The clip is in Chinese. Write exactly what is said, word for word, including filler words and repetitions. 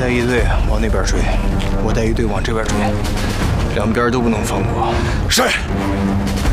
带一队往那边追，我带一队往这边追，两边都不能放过。 是。